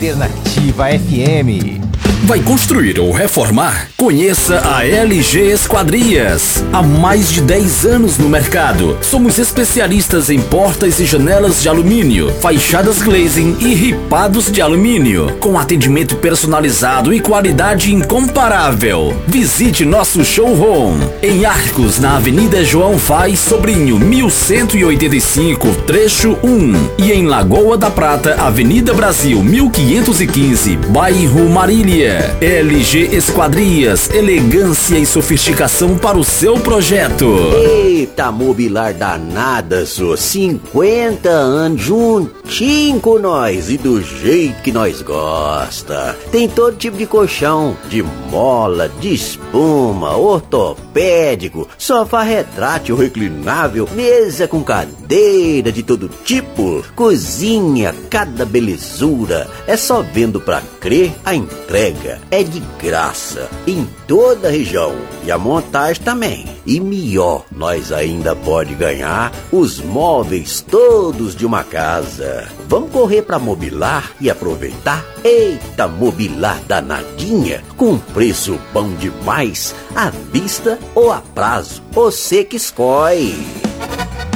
Alternativa FM. Vai construir ou reformar? Conheça a LG Esquadrias. Há mais de 10 anos no mercado. Somos especialistas em portas e janelas de alumínio, fachadas glazing e ripados de alumínio, com atendimento personalizado e qualidade incomparável. Visite nosso showroom em Arcos, na Avenida João Faz Sobrinho, 1185, trecho 1, e em Lagoa da Prata, Avenida Brasil, 1515, bairro Marília. LG Esquadrias, elegância e sofisticação para o seu projeto. Eita, Mobilar danada, só 50 anos juntinho com nós e do jeito que nós gosta. Tem todo tipo de colchão, de mola, de espuma, ortopédico, sofá retrátil reclinável, mesa com cadeira de todo tipo, cozinha, cada belezura. É só vendo pra crer, a entrega é de graça em toda a região e a montagem também. E melhor, nós ainda pode ganhar os móveis todos de uma casa. Vamos correr para Mobilar e aproveitar? Eita, Mobilar danadinha, com preço bom demais, à vista ou a prazo, você que escolhe.